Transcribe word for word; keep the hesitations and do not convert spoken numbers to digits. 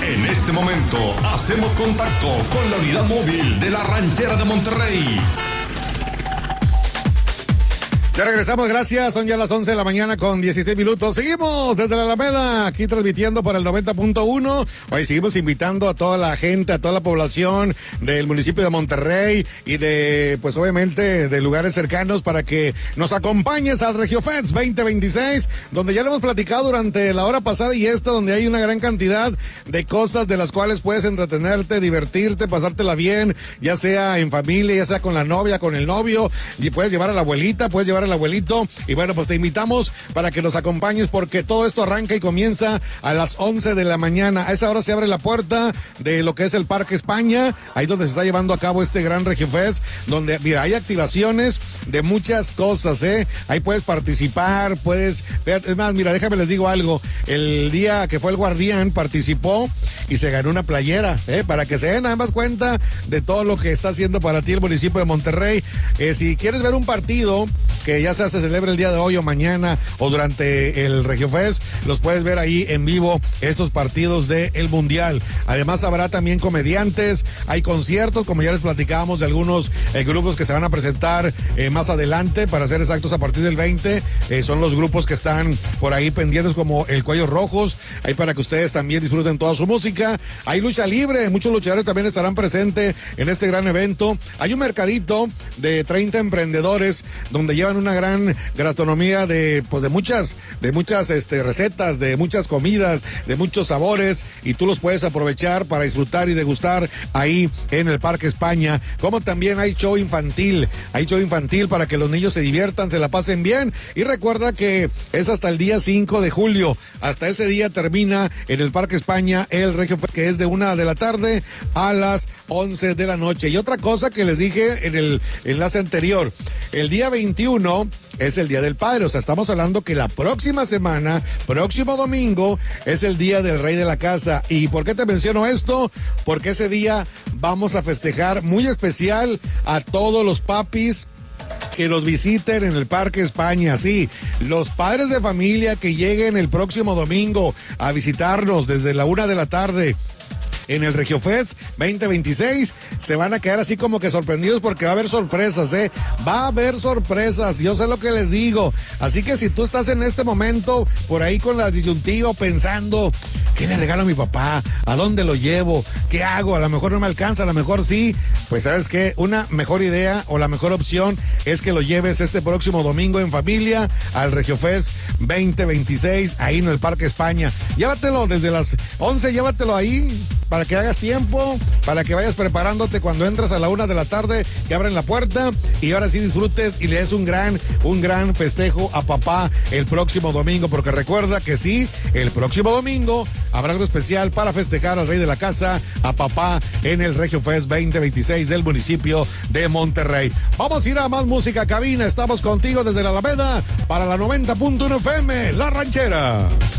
En este momento hacemos contacto con la unidad móvil de la Ranchera de Monterrey. Ya regresamos, gracias. Son ya las once de la mañana con dieciséis minutos. Seguimos desde la Alameda, aquí transmitiendo por el noventa punto uno. Hoy seguimos invitando a toda la gente, a toda la población del municipio de Monterrey y de, pues obviamente, de lugares cercanos para que nos acompañes al RegioFest veinte veintiséis, donde ya lo hemos platicado durante la hora pasada y esta, donde hay una gran cantidad de cosas de las cuales puedes entretenerte, divertirte, pasártela bien, ya sea en familia, ya sea con la novia, con el novio, y puedes llevar a la abuelita, puedes llevar al abuelito, y bueno, pues te invitamos para que nos acompañes porque todo esto arranca y comienza a las once de la mañana. A esa hora se abre la puerta de lo que es el Parque España, ahí donde se está llevando a cabo este gran RegioFest, donde, mira, hay activaciones de muchas cosas, ¿eh? Ahí puedes participar, puedes, es más, mira, déjame les digo algo, el día que fue el Guardián participó y se ganó una playera, ¿eh? Para que se den nada más cuenta de todo lo que está haciendo para ti el municipio de Monterrey. Eh, si quieres ver un partido que ya sea se celebra el día de hoy o mañana o durante el RegioFest, los puedes ver ahí en vivo, estos partidos del Mundial. Además habrá también comediantes, hay conciertos, como ya les platicábamos, de algunos eh, grupos que se van a presentar eh, más adelante, para ser exactos a partir del veinte, eh, son los grupos que están por ahí pendientes, como el Cuellos Rojos, ahí para que ustedes también disfruten toda su música. Hay lucha libre, muchos luchadores también estarán presentes en este gran evento. Hay un mercadito de treinta emprendedores donde llevan una gran gastronomía de, pues de muchas, de muchas este, recetas, de muchas comidas, de muchos sabores, y tú los puedes aprovechar para disfrutar y degustar ahí en el Parque España. Como también hay show infantil, hay show infantil para que los niños se diviertan, se la pasen bien, y recuerda que es hasta el día cinco de julio, hasta ese día termina en el Parque España el RegioFest, que es de una de la tarde a las once de la noche. Y otra cosa que les dije en el enlace anterior, el día veintiuno es el Día del Padre, o sea, estamos hablando que la próxima semana, próximo domingo, es el Día del Rey de la Casa. ¿Y por qué te menciono esto? Porque ese día vamos a festejar muy especial a todos los papis que nos visiten en el Parque España. Sí, los padres de familia que lleguen el próximo domingo a visitarnos desde la una de la tarde en el RegioFest veinte veintiséis, se van a quedar así como que sorprendidos, porque va a haber sorpresas, ¿eh? Va a haber sorpresas, yo sé lo que les digo. Así que si tú estás en este momento por ahí con la disyuntiva pensando, ¿qué le regalo a mi papá? ¿A dónde lo llevo? ¿Qué hago? A lo mejor no me alcanza, a lo mejor sí. Pues sabes qué, una mejor idea o la mejor opción es que lo lleves este próximo domingo en familia al RegioFest veinte veintiséis, ahí en el Parque España. Llévatelo desde las once, llévatelo ahí para que hagas tiempo, para que vayas preparándote cuando entras a la una de la tarde, que abren la puerta, y ahora sí disfrutes y le des un gran, un gran festejo a papá el próximo domingo, porque recuerda que sí, el próximo domingo habrá algo especial para festejar al rey de la casa, a papá, en el RegioFest veinte veintiséis del municipio de Monterrey. Vamos a ir a más música cabina, estamos contigo desde la Alameda para la noventa punto uno F M, La Ranchera.